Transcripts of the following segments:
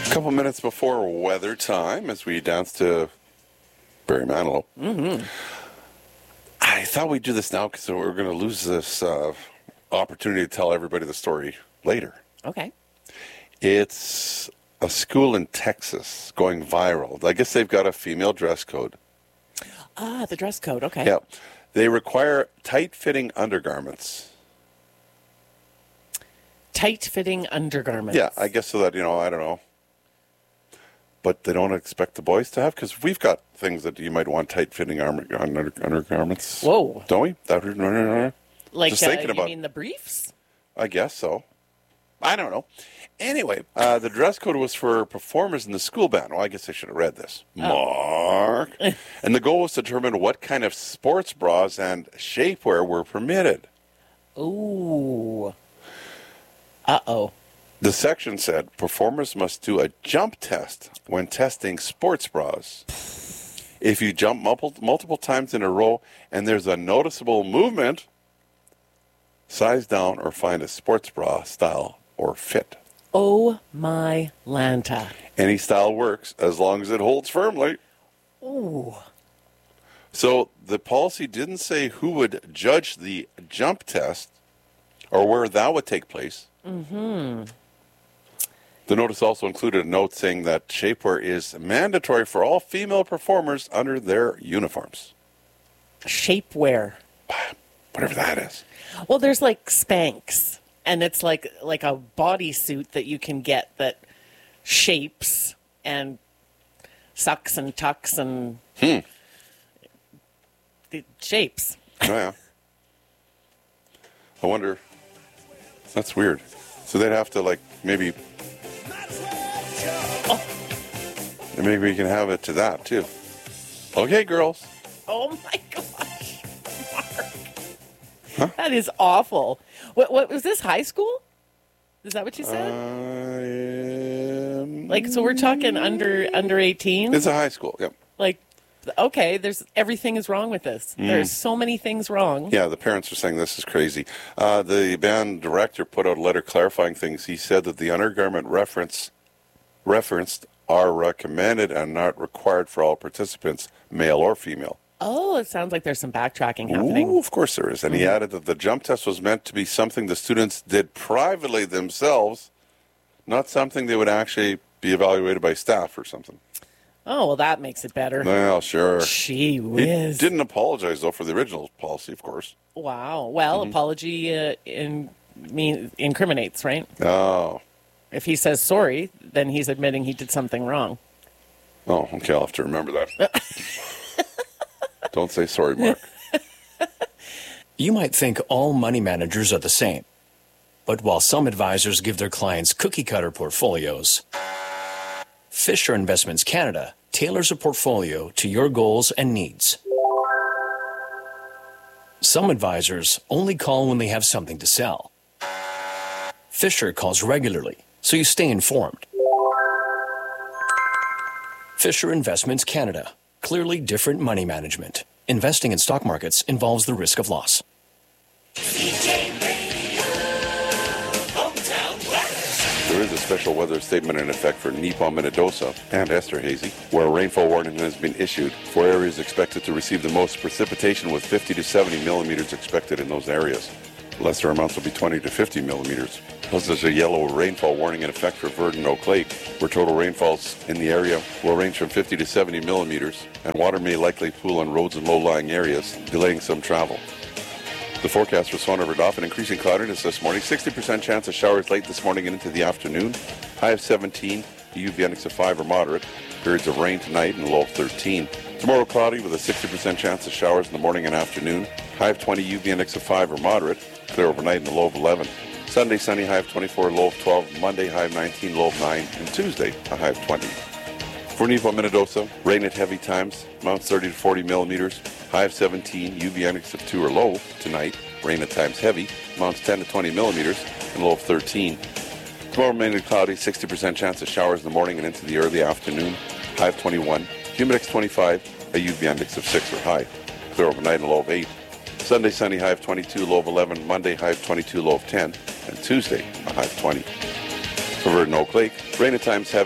A couple minutes before weather time as we dance to Barry Manilow. Mm-hmm. I thought we'd do this now because we're going to lose this opportunity to tell everybody the story later. Okay. It's a school in Texas going viral. I guess they've got a female dress code. Ah, the dress code. Okay. Yeah. They require tight-fitting undergarments. Tight-fitting undergarments. Yeah, I guess so that, I don't know. But they don't expect the boys to have, because we've got things that you might want tight-fitting undergarments. Whoa. Don't we? Like, Just thinking you about mean the briefs? I guess so. I don't know. Anyway, the dress code was for performers in the school band. Well, I guess I should have read this. Mark. And the goal was to determine what kind of sports bras and shapewear were permitted. Ooh. Uh-oh. The section said performers must do a jump test when testing sports bras. If you jump multiple times in a row and there's a noticeable movement, size down or find a sports bra style or fit. Oh, my Lanta. Any style works as long as it holds firmly. Ooh. So the policy didn't say who would judge the jump test or where that would take place. Mm-hmm. The notice also included a note saying that shapewear is mandatory for all female performers under their uniforms. Shapewear. Whatever that is. Well, there's like Spanx, and it's like a bodysuit that you can get that shapes and sucks and tucks and the shapes. Oh, yeah. I wonder. That's weird. So they'd have to, maybe... And maybe we can have it to that, too. Okay, girls. Oh, my gosh. Mark. Huh? That is awful. What was this, high school? Is that what you said? So we're talking under 18? It's a high school, yep. Okay, everything is wrong with this. There's so many things wrong. Yeah, the parents are saying this is crazy. The band director put out a letter clarifying things. He said that the undergarment referenced are recommended and not required for all participants, male or female. Oh, it sounds like there's some backtracking happening. Ooh, of course there is. And he added that the jump test was meant to be something the students did privately themselves, not something they would actually be evaluated by staff or something. Oh, well, that makes it better. Well, sure. Gee whiz. He didn't apologize, though, for the original policy, of course. Wow. Well, apology incriminates, right? Oh. If he says sorry, then he's admitting he did something wrong. Oh, okay. I'll have to remember that. Don't say sorry, Mark. You might think all money managers are the same. But while some advisors give their clients cookie-cutter portfolios, Fisher Investments Canada tailors a portfolio to your goals and needs. Some advisors only call when they have something to sell. Fisher calls regularly, so you stay informed. Fisher Investments Canada. Clearly different money management. Investing in stock markets involves the risk of loss. There is a special weather statement in effect for Nippon, Minnedosa, and Esterhazy, where a rainfall warning has been issued for areas expected to receive the most precipitation, with 50 to 70 millimeters expected in those areas. Lesser amounts will be 20 to 50 millimeters. Plus, there's a yellow rainfall warning in effect for Verdon Oak Lake, where total rainfalls in the area will range from 50 to 70 millimeters, and water may likely pool on roads in low-lying areas, delaying some travel. The forecast for Swan River Dauphin, increasing cloudiness this morning. 60% chance of showers late this morning and into the afternoon. High of 17, UV index of 5 or moderate. Periods of rain tonight and low of 13. Tomorrow cloudy with a 60% chance of showers in the morning and afternoon. High of 20, UV index of 5 or moderate. Clear overnight and a low of 11. Sunday sunny, high of 24, low of 12. Monday high of 19, low of 9. And Tuesday a high of 20. For Nippon, Minnedosa, rain at heavy times, amounts 30 to 40 millimeters. High of 17, UV index of 2 or low tonight. Rain at times heavy, amounts 10 to 20 millimeters, and low of 13. Tomorrow mainly cloudy, 60% chance of showers in the morning and into the early afternoon. High of 21, humidex 25, a UV index of 6 or high. Clear overnight and a low of 8. Sunday sunny, high of 22, low of 11. Monday high of 22, low of 10. And Tuesday a high of 20. For Verdon Oak Lake, rain at times heavy,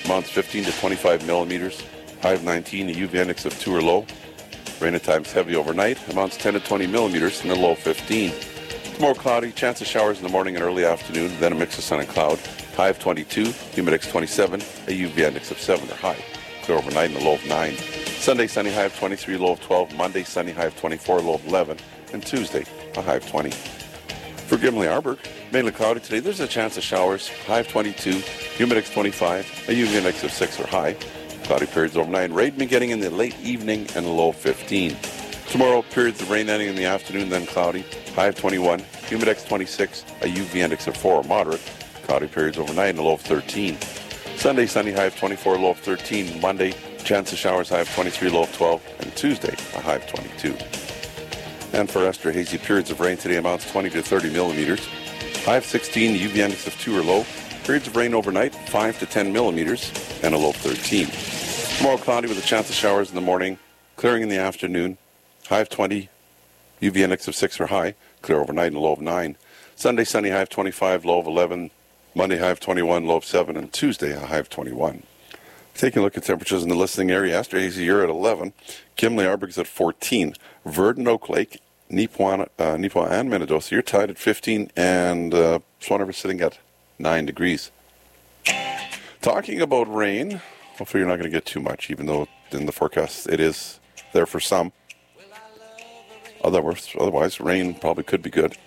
amounts 15 to 25 millimeters. High of 19, a UV index of 2 or low. Rain at times heavy overnight, amounts 10 to 20 millimeters, and a low 15. Tomorrow cloudy, chance of showers in the morning and early afternoon, then a mix of sun and cloud. High of 22, humidex 27, a UV index of 7 or high. Clear overnight and a low of 9. Sunday, sunny, high of 23, low of 12. Monday, sunny, high of 24, low of 11. And Tuesday, a high of 20. For Gimli-Arberg, mainly cloudy today. There's a chance of showers. High of 22, humidex 25, a UV index of 6 or high. Cloudy periods overnight. Rain beginning in the late evening and a low of 15. Tomorrow, periods of rain ending in the afternoon, then cloudy. High of 21, humidex 26, a UV index of 4 or moderate. Cloudy periods overnight and a low of 13. Sunday, sunny, high of 24, low of 13. Monday, chance of showers, high of 23, low of 12. And Tuesday, a high of 22. And for Esther, hazy periods of rain today, amounts 20 to 30 millimeters. High of 16, UV index of 2 or low. Periods of rain overnight, 5 to 10 millimeters, and a low of 13. Tomorrow cloudy with a chance of showers in the morning, clearing in the afternoon. High of 20, UV index of 6 or high, clear overnight and a low of 9. Sunday, sunny, high of 25, low of 11. Monday, high of 21, low of 7. And Tuesday, a high of 21. Taking a look at temperatures in the listening area, Esther Hazy, you're at 11. Gimli-Arberg's at 14. Verdon, Oak Lake, Neepawa, and Minnedosa, you're tied at 15. And Swan River sitting at 9 degrees. Talking about rain, hopefully you're not going to get too much, even though in the forecast it is there for some. Otherwise, rain probably could be good.